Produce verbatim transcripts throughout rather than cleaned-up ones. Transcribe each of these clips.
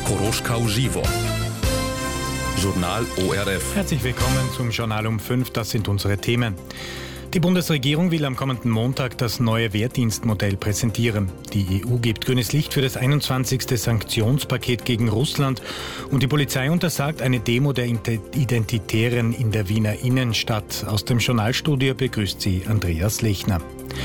Koroschkau Żywo. Journal O R F. Herzlich willkommen zum Journal um fünf. Das sind unsere Themen. Die Bundesregierung will am kommenden Montag das neue Wehrdienstmodell präsentieren. Die E U gibt grünes Licht für das einundzwanzigste Sanktionspaket gegen Russland und die Polizei untersagt eine Demo der Identitären in der Wiener Innenstadt. Aus dem Journalstudio begrüßt sie Andreas Lechner.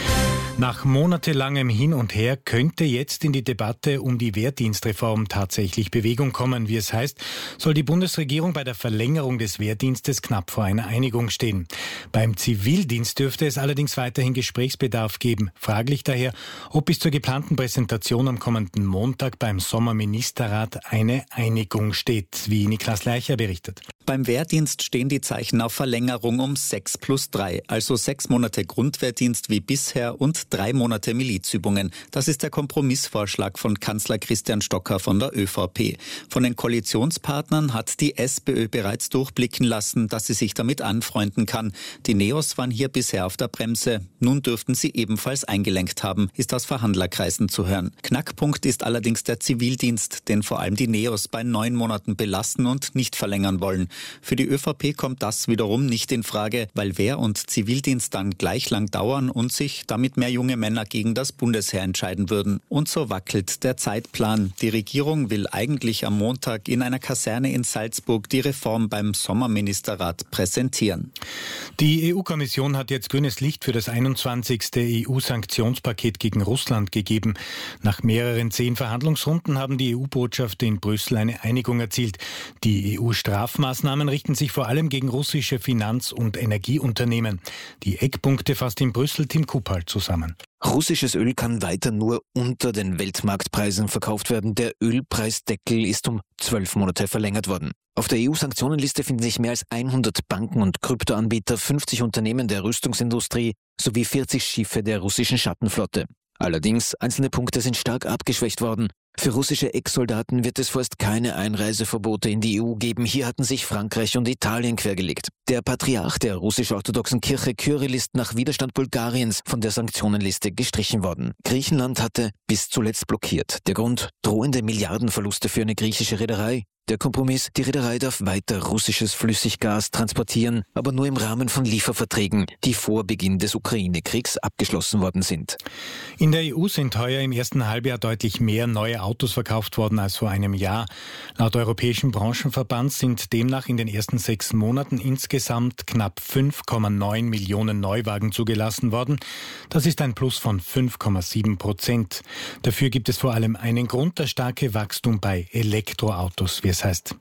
Nach monatelangem Hin und Her könnte jetzt in die Debatte um die Wehrdienstreform tatsächlich Bewegung kommen. Wie es heißt, soll die Bundesregierung bei der Verlängerung des Wehrdienstes knapp vor einer Einigung stehen. Beim Zivildienst dürfte es allerdings weiterhin Gesprächsbedarf geben. Fraglich daher, ob bis zur geplanten Präsentation am kommenden Montag beim Sommerministerrat eine Einigung steht, wie Niklas Leicher berichtet. Beim Wehrdienst stehen die Zeichen auf Verlängerung um sechs plus drei, also sechs Monate Grundwehrdienst wie bisher und drei Monate Milizübungen. Das ist der Kompromissvorschlag von Kanzler Christian Stocker von der ÖVP. Von den Koalitionspartnern hat die SPÖ bereits durchblicken lassen, dass sie sich damit anfreunden kann. Die Neos waren hier bisher auf der Bremse. Nun dürften sie ebenfalls eingelenkt haben, ist aus Verhandlerkreisen zu hören. Knackpunkt ist allerdings der Zivildienst, den vor allem die Neos bei neun Monaten belassen und nicht verlängern wollen. Für die ÖVP kommt das wiederum nicht in Frage, weil Wehr- und Zivildienst dann gleich lang dauern und sich damit mehr junge Männer gegen das Bundesheer entscheiden würden. Und so wackelt der Zeitplan. Die Regierung will eigentlich am Montag in einer Kaserne in Salzburg die Reform beim Sommerministerrat präsentieren. Die E U-Kommission hat jetzt grünes Licht für das einundzwanzigste E U-Sanktionspaket gegen Russland gegeben. Nach mehreren zehn Verhandlungsrunden haben die E U-Botschafter in Brüssel eine Einigung erzielt. Die E U-Strafmaßnahmen richten sich vor allem gegen russische Finanz- und Energieunternehmen. Die Eckpunkte fasst in Brüssel Tim Kuppal zusammen. Russisches Öl kann weiter nur unter den Weltmarktpreisen verkauft werden. Der Ölpreisdeckel ist um zwölf Monate verlängert worden. Auf der E U-Sanktionenliste finden sich mehr als hundert Banken und Kryptoanbieter, fünfzig Unternehmen der Rüstungsindustrie sowie vierzig Schiffe der russischen Schattenflotte. Allerdings, einzelne Punkte sind stark abgeschwächt worden. Für russische Ex-Soldaten wird es vorerst keine Einreiseverbote in die E U geben. Hier hatten sich Frankreich und Italien quergelegt. Der Patriarch der russisch-orthodoxen Kirche Kyrill ist nach Widerstand Bulgariens von der Sanktionenliste gestrichen worden. Griechenland hatte bis zuletzt blockiert. Der Grund: drohende Milliardenverluste für eine griechische Reederei. Der Kompromiss: die Reederei darf weiter russisches Flüssiggas transportieren, aber nur im Rahmen von Lieferverträgen, die vor Beginn des Ukraine-Kriegs abgeschlossen worden sind. In der E U sind heuer im ersten Halbjahr deutlich mehr neue Autos verkauft worden als vor einem Jahr. Laut Europäischen Branchenverband sind demnach in den ersten sechs Monaten insgesamt knapp fünf Komma neun Millionen Neuwagen zugelassen worden. Das ist ein Plus von fünf Komma sieben Prozent. Dafür gibt es vor allem einen Grund: das starke Wachstum bei Elektroautos, wie es heißt.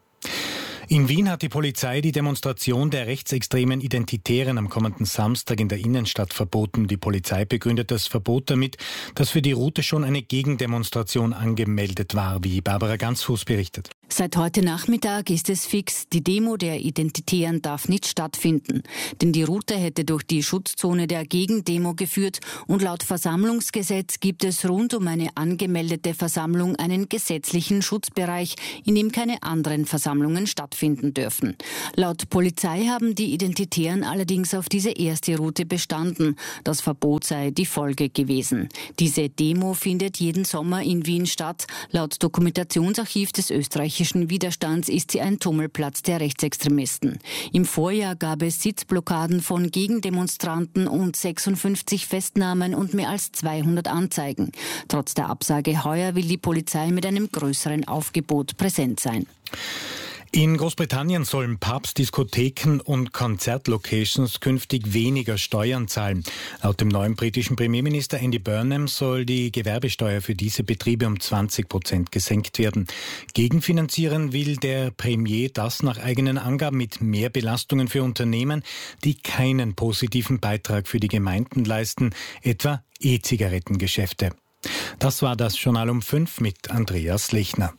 In Wien hat die Polizei die Demonstration der rechtsextremen Identitären am kommenden Samstag in der Innenstadt verboten. Die Polizei begründet das Verbot damit, dass für die Route schon eine Gegendemonstration angemeldet war, wie Barbara Gansfuß berichtet. Seit heute Nachmittag ist es fix, die Demo der Identitären darf nicht stattfinden. Denn die Route hätte durch die Schutzzone der Gegendemo geführt und laut Versammlungsgesetz gibt es rund um eine angemeldete Versammlung einen gesetzlichen Schutzbereich, in dem keine anderen Versammlungen stattfinden dürfen. Laut Polizei haben die Identitären allerdings auf diese erste Route bestanden. Das Verbot sei die Folge gewesen. Diese Demo findet jeden Sommer in Wien statt. Laut Dokumentationsarchiv des österreichischen Widerstands ist sie ein Tummelplatz der Rechtsextremisten. Im Vorjahr gab es Sitzblockaden von Gegendemonstranten und sechsundfünfzig Festnahmen und mehr als zweihundert Anzeigen. Trotz der Absage heuer will die Polizei mit einem größeren Aufgebot präsent sein. In Großbritannien sollen Pubs, Diskotheken und Konzertlocations künftig weniger Steuern zahlen. Laut dem neuen britischen Premierminister Andy Burnham soll die Gewerbesteuer für diese Betriebe um zwanzig Prozent gesenkt werden. Gegenfinanzieren will der Premier das nach eigenen Angaben mit mehr Belastungen für Unternehmen, die keinen positiven Beitrag für die Gemeinden leisten, etwa E-Zigarettengeschäfte. Das war das Journal um fünf mit Andreas Lechner.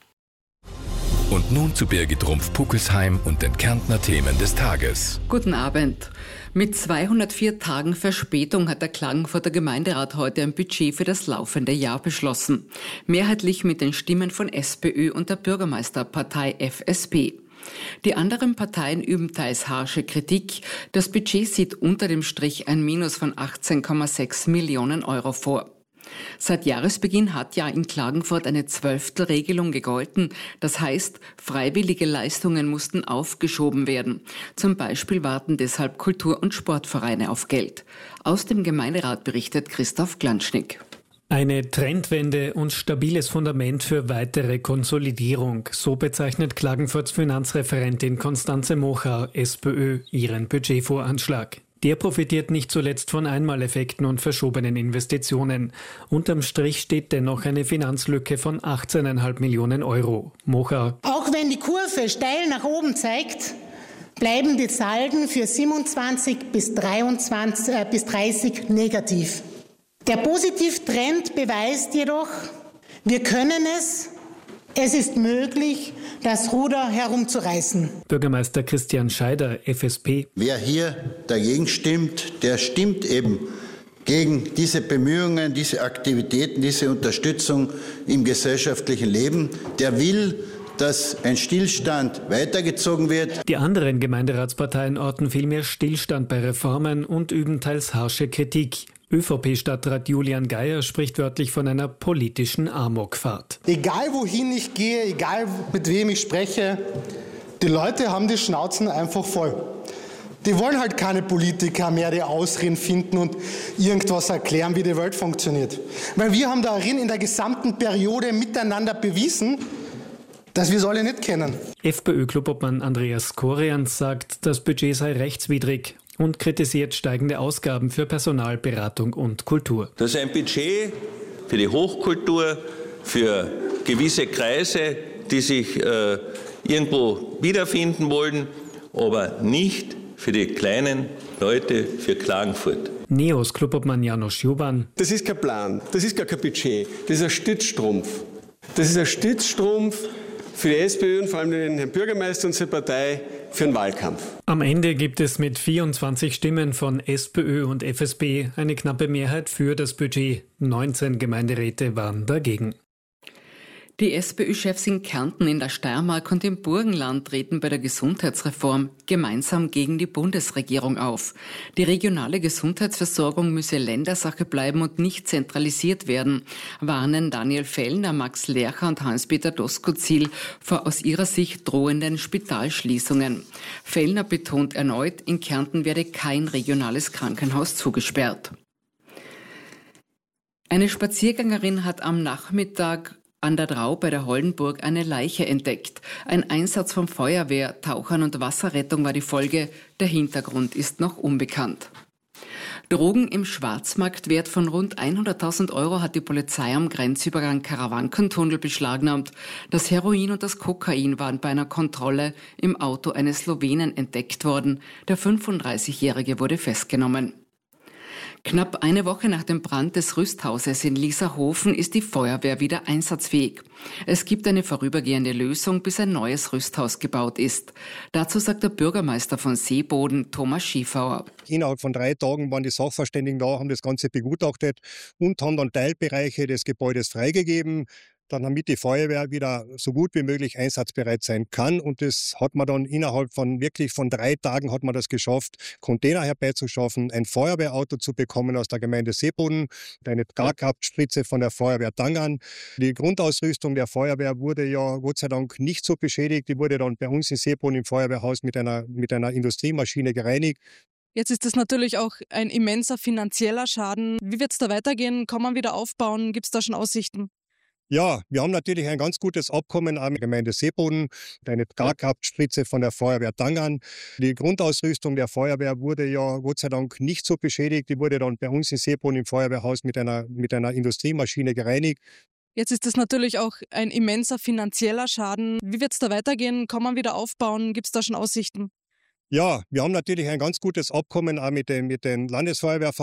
Und nun zu Birgit Rumpf-Puckelsheim und den Kärntner Themen des Tages. Guten Abend. Mit zweihundertvier Tagen Verspätung hat der Klagenfurter Gemeinderat heute ein Budget für das laufende Jahr beschlossen. Mehrheitlich mit den Stimmen von SPÖ und der Bürgermeisterpartei F S P. Die anderen Parteien üben teils harsche Kritik. Das Budget sieht unter dem Strich ein Minus von achtzehn Komma sechs Millionen Euro vor. Seit Jahresbeginn hat ja in Klagenfurt eine Zwölftelregelung gegolten. Das heißt, freiwillige Leistungen mussten aufgeschoben werden. Zum Beispiel warten deshalb Kultur- und Sportvereine auf Geld. Aus dem Gemeinderat berichtet Christoph Glanschnick. Eine Trendwende und stabiles Fundament für weitere Konsolidierung. So bezeichnet Klagenfurts Finanzreferentin Constanze Mochar, SPÖ, ihren Budgetvoranschlag. Der profitiert nicht zuletzt von Einmaleffekten und verschobenen Investitionen. Unterm Strich steht dennoch eine Finanzlücke von achtzehn Komma fünf Millionen Euro. Mochar. Auch wenn die Kurve steil nach oben zeigt, bleiben die Salden für siebenundzwanzig bis dreiundzwanzig, äh, bis dreißig negativ. Der Positivtrend beweist jedoch, wir können es. Es ist möglich, das Ruder herumzureißen. Bürgermeister Christian Scheider, F S P. Wer hier dagegen stimmt, der stimmt eben gegen diese Bemühungen, diese Aktivitäten, diese Unterstützung im gesellschaftlichen Leben. Der will, dass ein Stillstand weitergezogen wird. Die anderen Gemeinderatsparteien orten vielmehr Stillstand bei Reformen und üben teils harsche Kritik. ÖVP-Stadtrat Julian Geier spricht wörtlich von einer politischen Amokfahrt. Egal wohin ich gehe, egal mit wem ich spreche, die Leute haben die Schnauzen einfach voll. Die wollen halt keine Politiker mehr, die Ausreden finden und irgendwas erklären, wie die Welt funktioniert. Weil wir haben darin in der gesamten Periode miteinander bewiesen, dass wir es alle nicht kennen. FPÖ-Clubobmann Andreas Korians sagt, das Budget sei rechtswidrig und kritisiert steigende Ausgaben für Personal, Beratung und Kultur. Das ist ein Budget für die Hochkultur, für gewisse Kreise, die sich äh, irgendwo wiederfinden wollen, aber nicht für die kleinen Leute, für Klagenfurt. Neos Clubobmann Janosch Juban. Das ist kein Plan, das ist gar kein Budget, das ist ein Stützstrumpf. Das ist ein Stützstrumpf für die SPÖ und vor allem den Herrn Bürgermeister und seine Partei für den Wahlkampf. Am Ende gibt es mit vierundzwanzig Stimmen von SPÖ und F S P eine knappe Mehrheit für das Budget. neunzehn Gemeinderäte waren dagegen. Die SPÖ-Chefs in Kärnten, in der Steiermark und im Burgenland treten bei der Gesundheitsreform gemeinsam gegen die Bundesregierung auf. Die regionale Gesundheitsversorgung müsse Ländersache bleiben und nicht zentralisiert werden, warnen Daniel Fellner, Max Lercher und Hans-Peter Doskozil vor aus ihrer Sicht drohenden Spitalschließungen. Fellner betont erneut, in Kärnten werde kein regionales Krankenhaus zugesperrt. Eine Spaziergängerin hat am Nachmittag an der Drau bei der Holdenburg eine Leiche entdeckt. Ein Einsatz von Feuerwehr, Tauchern und Wasserrettung war die Folge. Der Hintergrund ist noch unbekannt. Drogen im Schwarzmarktwert von rund hunderttausend Euro hat die Polizei am Grenzübergang Karawankentunnel beschlagnahmt. Das Heroin und das Kokain waren bei einer Kontrolle im Auto eines Slowenen entdeckt worden. Der fünfunddreißigjährige wurde festgenommen. Knapp eine Woche nach dem Brand des Rüsthauses in Lieserhofen ist die Feuerwehr wieder einsatzfähig. Es gibt eine vorübergehende Lösung, bis ein neues Rüsthaus gebaut ist. Dazu sagt der Bürgermeister von Seeboden, Thomas Schiefauer. Innerhalb von drei Tagen waren die Sachverständigen da, haben das Ganze begutachtet und haben dann Teilbereiche des Gebäudes freigegeben. Dann damit die Feuerwehr wieder so gut wie möglich einsatzbereit sein kann. Und das hat man dann innerhalb von wirklich von drei Tagen hat man das geschafft, Container herbeizuschaffen, ein Feuerwehrauto zu bekommen aus der Gemeinde Seeboden, eine Garkraftspritze von der Feuerwehr Dangan. Die Grundausrüstung der Feuerwehr wurde ja Gott sei Dank nicht so beschädigt. Die wurde dann bei uns in Seeboden im Feuerwehrhaus mit einer, mit einer Industriemaschine gereinigt. Jetzt ist das natürlich auch ein immenser finanzieller Schaden. Wie wird es da weitergehen? Kann man wieder aufbauen? Gibt es da schon Aussichten? Ja, wir haben natürlich ein ganz gutes Abkommen mit der Gemeinde Seeboden, eine Garkraftspritze von der Feuerwehr Dangan. Die Grundausrüstung der Feuerwehr wurde ja Gott sei Dank nicht so beschädigt. Die wurde dann bei uns in Seeboden im Feuerwehrhaus mit einer, mit einer Industriemaschine gereinigt. Jetzt ist das natürlich auch ein immenser finanzieller Schaden. Wie wird es da weitergehen? Kann man wieder aufbauen? Gibt es da schon Aussichten? Ja, wir haben natürlich ein ganz gutes Abkommen auch mit den, mit den Landesfeuerwehrverbänden.